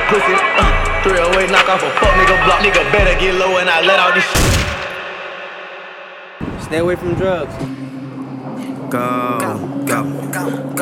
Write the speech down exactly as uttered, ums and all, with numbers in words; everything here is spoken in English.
pussy. Uh, three oh eight knock off a fuck nigga block. Nigga better get low and I let out this shit. Stay away from drugs. Go, go, go, go.